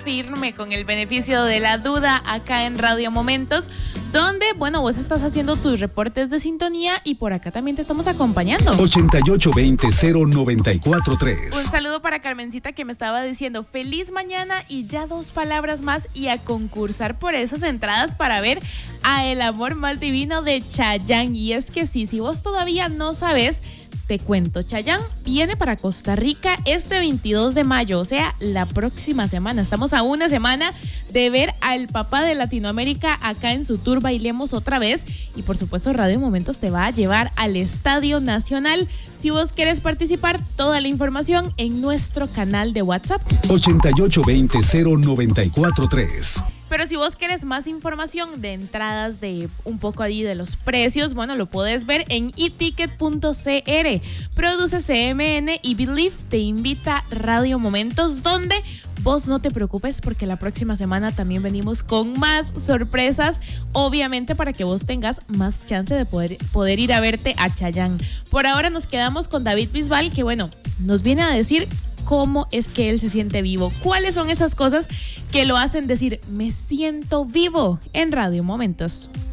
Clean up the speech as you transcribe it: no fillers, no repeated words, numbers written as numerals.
firme con el beneficio de la duda acá en Radio Momentos, donde, bueno, vos estás haciendo tus reportes de sintonía y por acá también te estamos acompañando. 88200943. Un saludo para Carmencita que me estaba diciendo feliz mañana y ya 2 palabras más y a concursar por esas entradas para ver a El Amor Más Divino de Chayanne. Y es que sí, si vos todavía no sabes, te cuento, Chayanne viene para Costa Rica este 22 de mayo, o sea, la próxima semana. Estamos a una semana de ver al papá de Latinoamérica acá en su tour Bailemos Otra Vez. Y por supuesto, Radio Momentos te va a llevar al Estadio Nacional. Si vos quieres participar, toda la información en nuestro canal de WhatsApp. 88200943. Pero si vos querés más información de entradas, de un poco ahí de los precios, bueno, lo puedes ver en eticket.cr. Produce CMN y Believe te invita Radio Momentos, donde vos no te preocupes porque la próxima semana también venimos con más sorpresas, obviamente para que vos tengas más chance de poder ir a verte a Chayanne. Por ahora nos quedamos con David Bisbal, que bueno, nos viene a decir cómo es que él se siente vivo. ¿Cuáles son esas cosas que lo hacen decir, me siento vivo en Radio Momentos?